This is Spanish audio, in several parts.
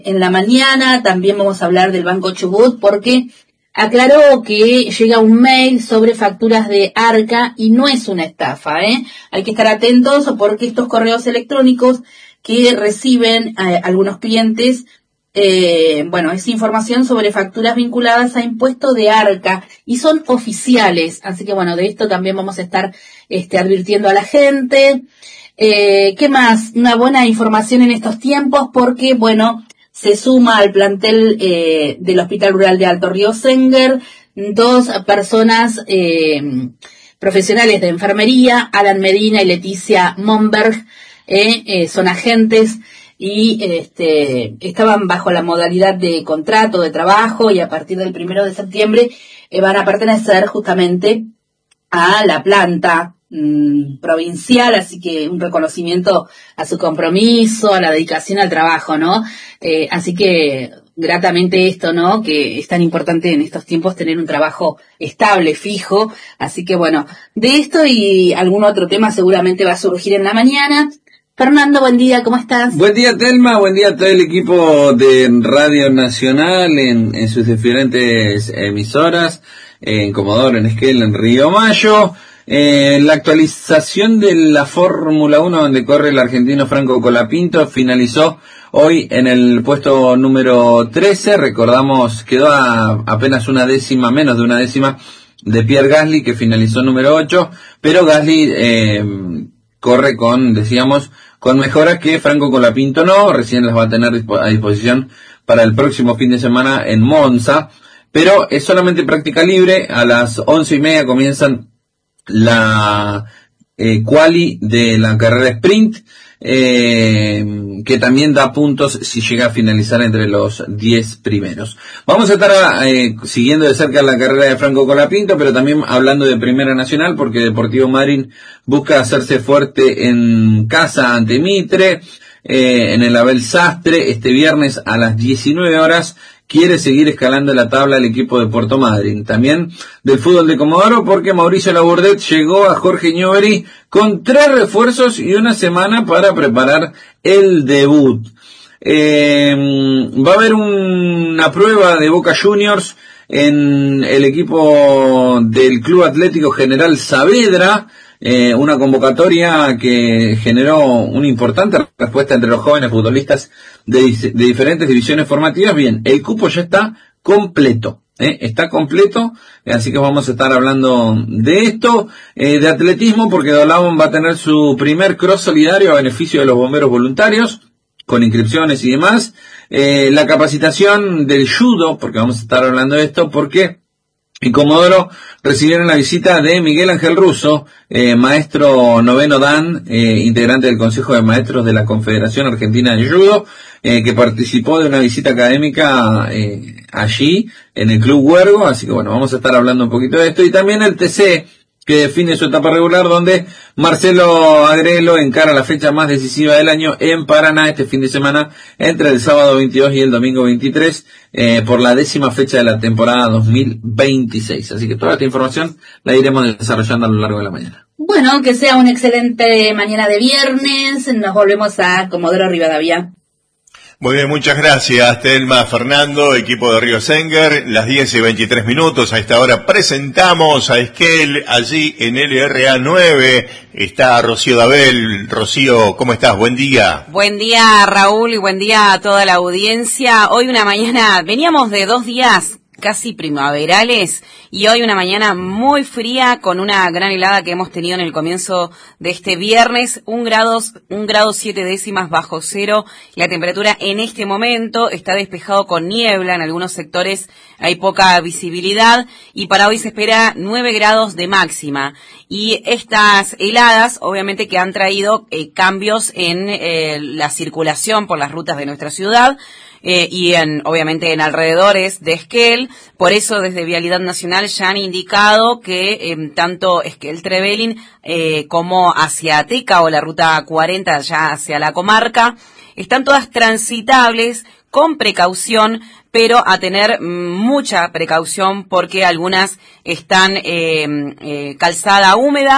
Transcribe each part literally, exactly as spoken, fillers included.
En la mañana también vamos a hablar del Banco Chubut porque aclaró que llega un mail sobre facturas de Arca y no es una estafa, ¿eh? Hay que estar atentos porque estos correos electrónicos que reciben eh, algunos clientes, eh, bueno, es información sobre facturas vinculadas a impuestos de Arca y son oficiales, así que bueno, de esto también vamos a estar este, advirtiendo a la gente. Eh, ¿qué más? Una buena información en estos tiempos porque, bueno, se suma al plantel eh, del Hospital Rural de Alto Río Senguer dos personas eh, profesionales de enfermería, Alan Medina y Leticia Monberg, eh, eh, son agentes y este, estaban bajo la modalidad de contrato de trabajo y a partir del primero de septiembre eh, van a pertenecer justamente a la planta mmm, provincial, así que un reconocimiento a su compromiso, a la dedicación al trabajo, ¿no? Eh, así que gratamente esto, ¿no? Que es tan importante en estos tiempos tener un trabajo estable, fijo, así que bueno, de esto y algún otro tema seguramente va a surgir en la mañana. Fernando, buen día, ¿cómo estás? Buen día, Telma, buen día a todo el equipo de Radio Nacional en, en sus diferentes emisoras, en Comodoro, en Esquel, en Río Mayo. Eh, la actualización de la Fórmula uno donde corre el argentino Franco Colapinto finalizó hoy en el puesto número trece. Recordamos, quedó a apenas una décima, menos de una décima de Pierre Gasly, que finalizó número ocho, pero Gasly eh, corre con, decíamos, con mejoras que Franco Colapinto no, recién las va a tener a disposición para el próximo fin de semana en Monza, pero es solamente práctica libre. A las once y media comienzan la eh, quali de la carrera sprint, eh, que también da puntos si llega a finalizar entre los diez primeros. Vamos a estar eh, siguiendo de cerca la carrera de Franco Colapinto, pero también hablando de Primera Nacional, porque Deportivo Madryn busca hacerse fuerte en casa ante Mitre, eh, en el Abel Sastre, este viernes a las diecinueve horas. Quiere seguir escalando la tabla el equipo de Puerto Madryn. También del fútbol de Comodoro, porque Mauricio Labourdet llegó a Jorge Newbery con tres refuerzos y una semana para preparar el debut. Eh, va a haber un, una prueba de Boca Juniors en el equipo del Club Atlético General Saavedra, eh, una convocatoria que generó una importante respuesta entre los jóvenes futbolistas de, de diferentes divisiones formativas. Bien, el cupo ya está completo, ¿eh? Está completo, así que vamos a estar hablando de esto, eh, de atletismo, porque Dolabón va a tener su primer cross solidario a beneficio de los bomberos voluntarios, con inscripciones y demás, eh, la capacitación del judo, porque vamos a estar hablando de esto, porque en Comodoro recibieron la visita de Miguel Ángel Russo, eh, maestro noveno Dan, eh, integrante del Consejo de Maestros de la Confederación Argentina de Judo, eh, que participó de una visita académica eh, allí, en el Club Huergo, así que bueno, vamos a estar hablando un poquito de esto, y también el T C, que define su etapa regular, donde Marcelo Agrelo encara la fecha más decisiva del año en Paraná este fin de semana, entre el sábado veintidós y el domingo veintitrés, eh, por la décima fecha de la temporada dos mil veintiséis. Así que toda esta información la iremos desarrollando a lo largo de la mañana. Bueno, que sea una excelente mañana de viernes. Nos volvemos a Comodoro Rivadavia. Muy bien, muchas gracias, Telma, Fernando, equipo de Río Senguer. Las diez y veintitrés minutos, a esta hora presentamos a Esquel, allí en L R A nueve. Está Rocío Dabel. Rocío, ¿cómo estás? Buen día. Buen día, Raúl, y buen día a toda la audiencia. Hoy una mañana, veníamos de dos días casi primaverales y hoy una mañana muy fría con una gran helada que hemos tenido en el comienzo de este viernes, un grado, un grado siete décimas bajo cero. La temperatura en este momento está despejado con niebla, en algunos sectores hay poca visibilidad y para hoy se espera nueve grados de máxima. Y estas heladas obviamente que han traído eh, cambios en eh, la circulación por las rutas de nuestra ciudad. Eh, y en, obviamente en alrededores de Esquel, por eso desde Vialidad Nacional ya han indicado que eh, tanto Esquel-Trevelin eh, como hacia Ateca o la ruta cuarenta ya hacia la comarca, están todas transitables con precaución, pero a tener mucha precaución porque algunas están eh, eh, calzada húmeda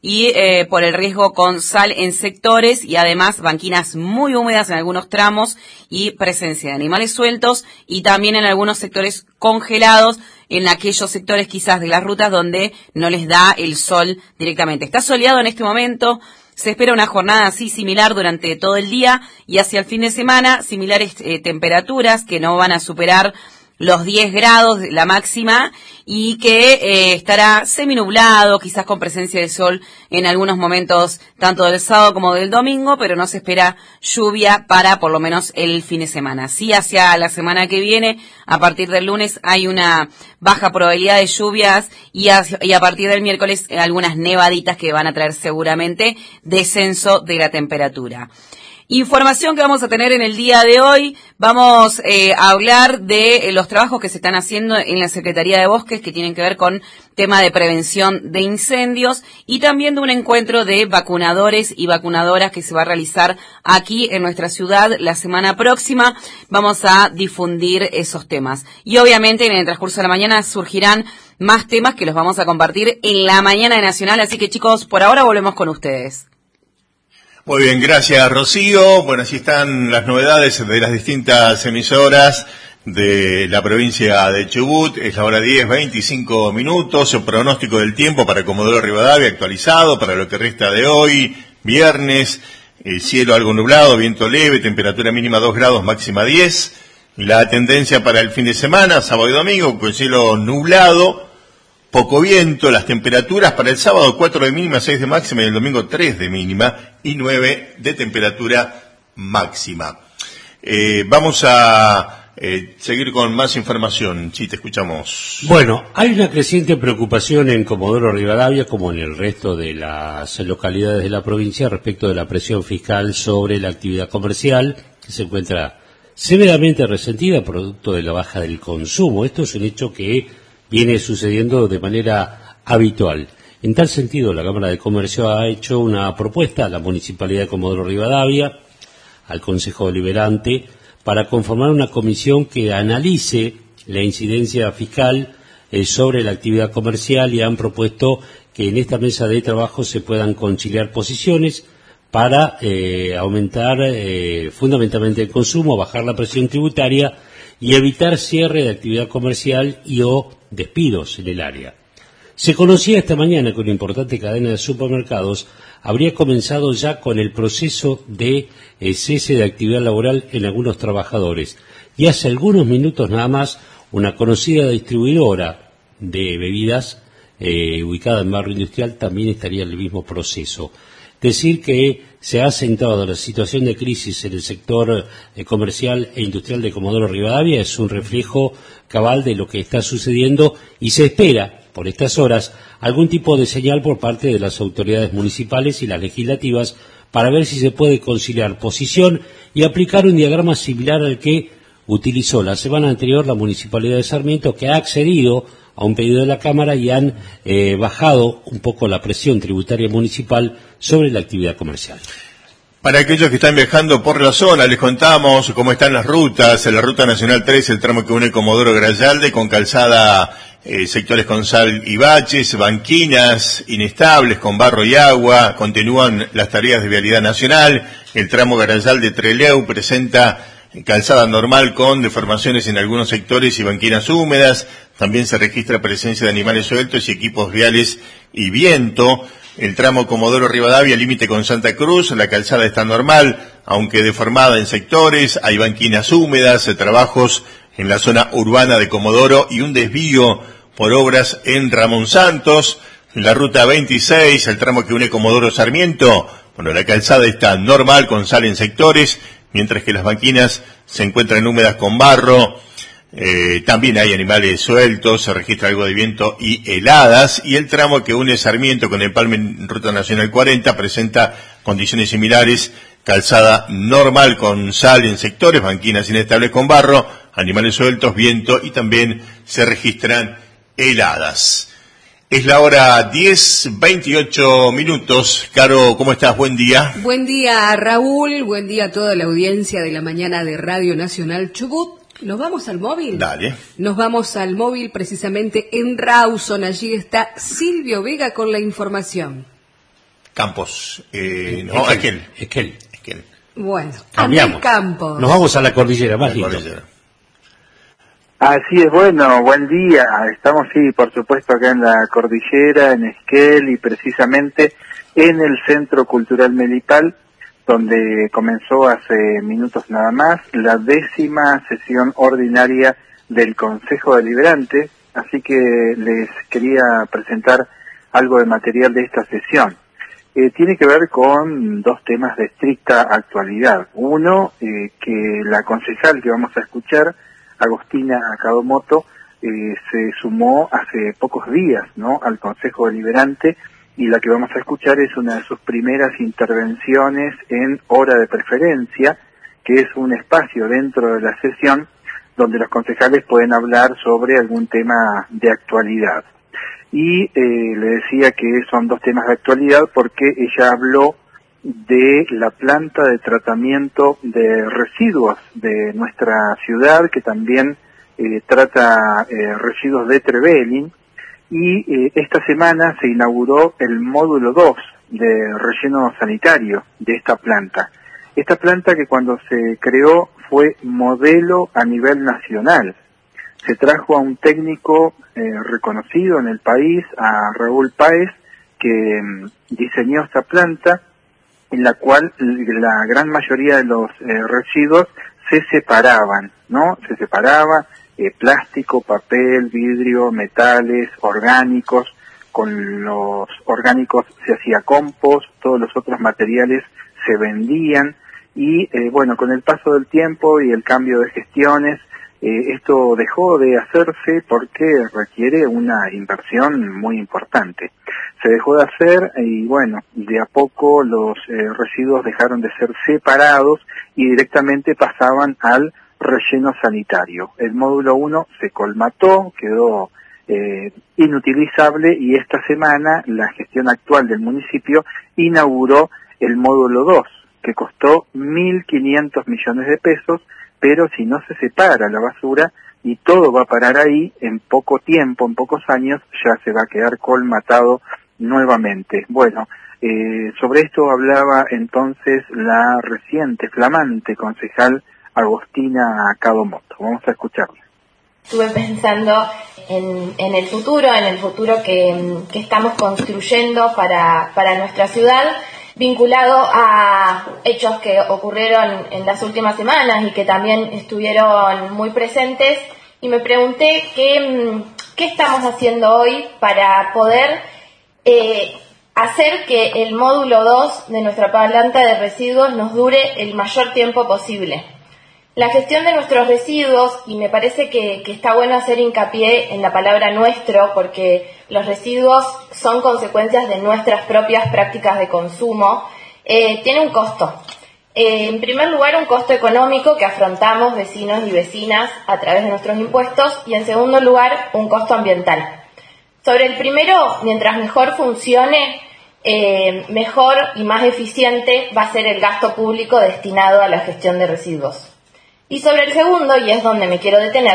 y eh, por el riesgo con sal en sectores y además banquinas muy húmedas en algunos tramos y presencia de animales sueltos y también en algunos sectores congelados en aquellos sectores quizás de las rutas donde no les da el sol directamente. Está soleado en este momento. Se espera una jornada así similar durante todo el día y hacia el fin de semana similares eh, temperaturas que no van a superar los diez grados la máxima y que eh, estará seminublado, quizás con presencia de sol en algunos momentos tanto del sábado como del domingo, pero no se espera lluvia para por lo menos el fin de semana. Sí, hacia la semana que viene, a partir del lunes hay una baja probabilidad de lluvias y a, y a partir del miércoles algunas nevaditas que van a traer seguramente descenso de la temperatura. Información que vamos a tener en el día de hoy, vamos eh, a hablar de eh, los trabajos que se están haciendo en la Secretaría de Bosques que tienen que ver con tema de prevención de incendios y también de un encuentro de vacunadores y vacunadoras que se va a realizar aquí en nuestra ciudad la semana próxima. Vamos a difundir esos temas. Y obviamente en el transcurso de la mañana surgirán más temas que los vamos a compartir en la mañana de Nacional, así que chicos, por ahora volvemos con ustedes. Muy bien, gracias Rocío. Bueno, así están las novedades de las distintas emisoras de la provincia de Chubut. Es la hora diez, veinticinco minutos. El pronóstico del tiempo para Comodoro Rivadavia actualizado para lo que resta de hoy, viernes. El cielo algo nublado, viento leve, temperatura mínima dos grados, máxima diez. La tendencia para el fin de semana, sábado y domingo, con cielo nublado, poco viento. Las temperaturas para el sábado cuatro de mínima, seis de máxima y el domingo tres de mínima y nueve de temperatura máxima. Eh, vamos a eh, seguir con más información. Sí, te escuchamos. Bueno, hay una creciente preocupación en Comodoro Rivadavia como en el resto de las localidades de la provincia respecto de la presión fiscal sobre la actividad comercial que se encuentra severamente resentida producto de la baja del consumo. Esto es un hecho que viene sucediendo de manera habitual. En tal sentido, la Cámara de Comercio ha hecho una propuesta a la Municipalidad de Comodoro Rivadavia, al Consejo Deliberante, para conformar una comisión que analice la incidencia fiscal eh, sobre la actividad comercial y han propuesto que en esta mesa de trabajo se puedan conciliar posiciones para eh, aumentar eh, fundamentalmente el consumo, bajar la presión tributaria y evitar cierre de actividad comercial y o despidos en el área. Se conocía esta mañana que una importante cadena de supermercados habría comenzado ya con el proceso de eh, cese de actividad laboral en algunos trabajadores. Y hace algunos minutos nada más, una conocida distribuidora de bebidas eh, ubicada en barrio industrial también estaría en el mismo proceso. Decir que se ha asentado la situación de crisis en el sector eh, comercial e industrial de Comodoro Rivadavia es un reflejo cabal de lo que está sucediendo y se espera, por estas horas, algún tipo de señal por parte de las autoridades municipales y las legislativas para ver si se puede conciliar posición y aplicar un diagrama similar al que utilizó la semana anterior la Municipalidad de Sarmiento, que ha accedido a un pedido de la Cámara y han eh, bajado un poco la presión tributaria municipal sobre la actividad comercial. Para aquellos que están viajando por la zona, les contamos cómo están las rutas. En la Ruta Nacional tres, el tramo que une Comodoro Grayalde, con calzada, eh, sectores con sal y baches, banquinas inestables con barro y agua. Continúan las tareas de vialidad nacional. El tramo Grayalde-Trelew presenta calzada normal con deformaciones en algunos sectores y banquinas húmedas. También se registra presencia de animales sueltos y equipos viales y viento. El tramo Comodoro Rivadavia, límite con Santa Cruz, la calzada está normal, aunque deformada en sectores. Hay banquinas húmedas, trabajos en la zona urbana de Comodoro y un desvío por obras en Ramón Santos. La ruta veintiséis, el tramo que une Comodoro Sarmiento, bueno, la calzada está normal con sal en sectores, mientras que las banquinas se encuentran húmedas con barro. Eh, también hay animales sueltos, se registra algo de viento y heladas, y el tramo que une Sarmiento con Empalme en Ruta Nacional cuarenta presenta condiciones similares, calzada normal con sal en sectores, banquinas inestables con barro, animales sueltos, viento y también se registran heladas. Es la hora diez, veintiocho minutos. Caro, ¿cómo estás? Buen día. Buen día, Raúl. Buen día a toda la audiencia de la mañana de Radio Nacional Chubut. ¿Nos vamos al móvil? Dale. Nos vamos al móvil precisamente en Rawson. Allí está Silvio Vega con la información. Campos, eh, no, Esquel. Esquel. Esquel. Bueno, cambiamos. Andrés Campos. Nos vamos a la cordillera, más La lindo. cordillera. Así es, bueno, buen día. Estamos, sí, por supuesto, acá en la cordillera, en Esquel y precisamente en el Centro Cultural Melipal, donde comenzó hace minutos nada más la décima sesión ordinaria del Consejo Deliberante, así que les quería presentar algo de material de esta sesión. Eh, tiene que ver con dos temas de estricta actualidad. Uno, eh, que la concejal que vamos a escuchar, Agostina Cadomoto, eh, se sumó hace pocos días, ¿no?, al Consejo Deliberante, y la que vamos a escuchar es una de sus primeras intervenciones en Hora de Preferencia, que es un espacio dentro de la sesión donde los concejales pueden hablar sobre algún tema de actualidad. Y eh, le decía que son dos temas de actualidad porque ella habló de la planta de tratamiento de residuos de nuestra ciudad, que también eh, trata eh, residuos de Trevelin, y eh, esta semana se inauguró el módulo dos de relleno sanitario de esta planta. Esta planta que cuando se creó fue modelo a nivel nacional. Se trajo a un técnico eh, reconocido en el país, a Raúl Páez, que mm, diseñó esta planta, en la cual la gran mayoría de los eh, residuos se separaban, ¿no? Se separaba eh, plástico, papel, vidrio, metales, orgánicos. Con los orgánicos se hacía compost, todos los otros materiales se vendían y, eh, bueno, con el paso del tiempo y el cambio de gestiones, eh, esto dejó de hacerse porque requiere una inversión muy importante. Se dejó de hacer y, bueno, de a poco los eh, residuos dejaron de ser separados y directamente pasaban al relleno sanitario. El módulo uno se colmató, quedó eh, inutilizable, y esta semana la gestión actual del municipio inauguró el módulo dos, que costó mil quinientos millones de pesos, pero si no se separa la basura y todo va a parar ahí, en poco tiempo, en pocos años, ya se va a quedar colmatado nuevamente. Bueno, eh, sobre esto hablaba entonces la reciente, flamante concejal Agostina Cadomoto. Vamos a escucharla. Estuve pensando en, en el futuro, en el futuro que, que estamos construyendo para, para nuestra ciudad, vinculado a hechos que ocurrieron en las últimas semanas y que también estuvieron muy presentes, y me pregunté qué, qué estamos haciendo hoy para poder eh, hacer que el módulo dos de nuestra planta de residuos nos dure el mayor tiempo posible. La gestión de nuestros residuos, y me parece que, que está bueno hacer hincapié en la palabra nuestro, porque los residuos son consecuencias de nuestras propias prácticas de consumo, eh, tiene un costo. Eh, en primer lugar, un costo económico que afrontamos vecinos y vecinas a través de nuestros impuestos, y en segundo lugar, un costo ambiental. Sobre el primero, mientras mejor funcione, eh, mejor y más eficiente va a ser el gasto público destinado a la gestión de residuos. Y sobre el segundo, y es donde me quiero detener,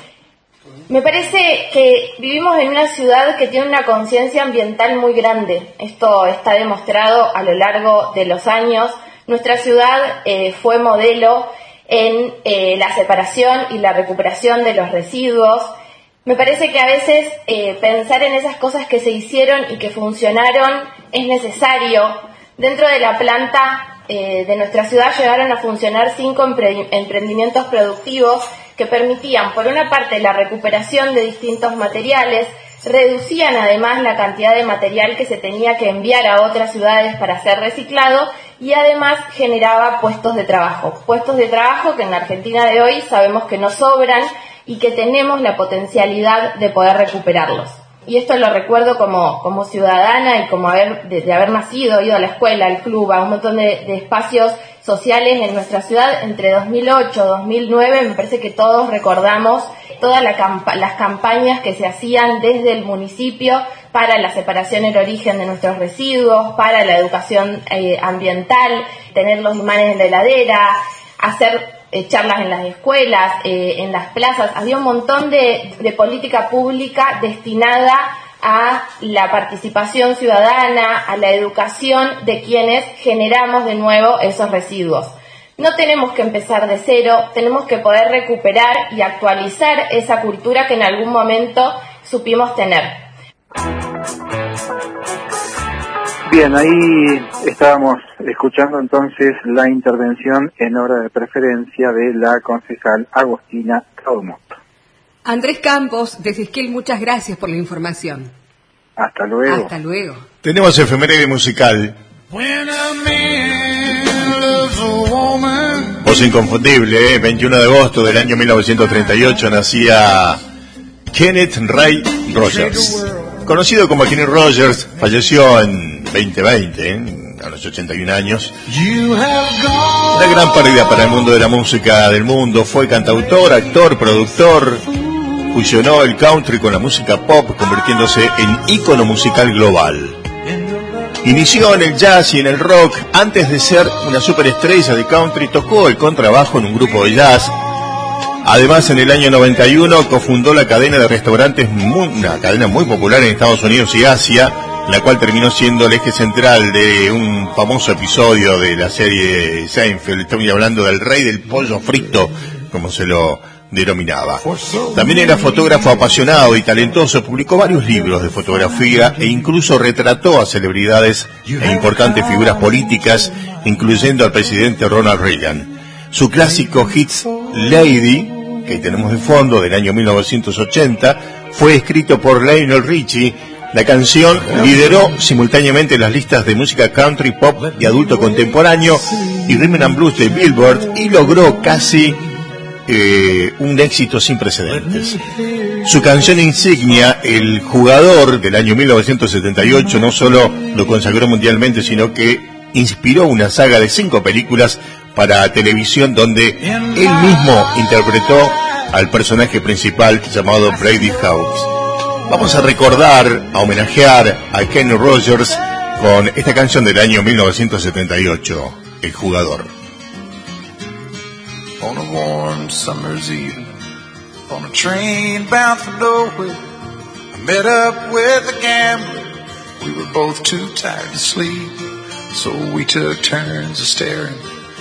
me parece que vivimos en una ciudad que tiene una conciencia ambiental muy grande. Esto está demostrado a lo largo de los años. Nuestra ciudad eh, fue modelo en eh, la separación y la recuperación de los residuos. Me parece que a veces eh, pensar en esas cosas que se hicieron y que funcionaron es necesario. Dentro de la planta Eh, de nuestra ciudad llegaron a funcionar cinco empre- emprendimientos productivos que permitían, por una parte, la recuperación de distintos materiales, reducían además la cantidad de material que se tenía que enviar a otras ciudades para ser reciclado, y además generaba puestos de trabajo. Puestos de trabajo que en la Argentina de hoy sabemos que no sobran y que tenemos la potencialidad de poder recuperarlos. Y esto lo recuerdo como, como ciudadana y como haber, de, de haber nacido, ido a la escuela, al club, a un montón de, de espacios sociales en nuestra ciudad entre dos mil ocho y dos mil nueve. Me parece que todos recordamos todas la campa- las campañas que se hacían desde el municipio para la separación y el origen de nuestros residuos, para la educación eh, ambiental, tener los imanes en la heladera, hacer Eh, charlas en las escuelas, eh, en las plazas. Había un montón de, de política pública destinada a la participación ciudadana, a la educación de quienes generamos de nuevo esos residuos. No tenemos que empezar de cero, tenemos que poder recuperar y actualizar esa cultura que en algún momento supimos tener. Bien, ahí estábamos escuchando entonces la intervención en hora de preferencia de la concejal Agostina Caumoto. Andrés Campos, desde Esquel, muchas gracias por la información. Hasta luego. Hasta luego. Tenemos efeméride musical. Voz inconfundible, ¿eh? veintiuno de agosto del año mil novecientos treinta y ocho nacía Kenneth Ray Rogers. Conocido como Kenny Rogers, falleció en veinte veinte, ¿eh? a los ochenta y un años. Una gran pérdida para el mundo de la música del mundo. Fue cantautor, actor, productor. Fusionó el country con la música pop, convirtiéndose en ícono musical global. Inició en el jazz y en el rock. Antes de ser una superestrella de country, tocó el contrabajo en un grupo de jazz. Además, en el año noventa y uno cofundó la cadena de restaurantes, una cadena muy popular en Estados Unidos y Asia, la cual terminó siendo el eje central de un famoso episodio de la serie Seinfeld. Estamos hablando del rey del pollo frito, como se lo denominaba. También era fotógrafo apasionado y talentoso, publicó varios libros de fotografía e incluso retrató a celebridades e importantes figuras políticas, incluyendo al presidente Ronald Reagan. Su clásico hit Lady, que tenemos de fondo, del año mil novecientos ochenta, fue escrito por Lionel Richie. La canción lideró simultáneamente las listas de música country, pop y adulto contemporáneo y rhythm and blues de Billboard y logró casi eh, un éxito sin precedentes. Su canción insignia, El Jugador, del año mil novecientos setenta y ocho, no solo lo consagró mundialmente, sino que inspiró una saga de cinco películas para televisión donde él mismo interpretó al personaje principal llamado Brady Hawks. Vamos a recordar, a homenajear a Kenny Rogers con esta canción del año mil novecientos setenta y ocho, El Jugador. On a warm summer's evening, on a train bound for nowhere, I met up with a gambler. We were both too tired to sleep, so we took turns of staring